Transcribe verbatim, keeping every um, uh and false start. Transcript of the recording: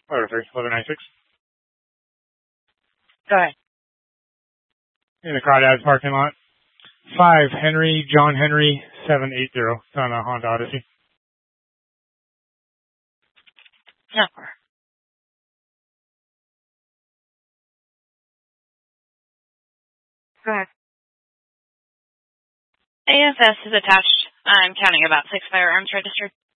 Order three, eleven ninety-six. Go ahead. In the Crawdads parking lot. Five, Henry, John Henry, seven eight zero. It's on a Honda Odyssey. No. Go ahead. A F S is attached. I'm counting about six firearms registered.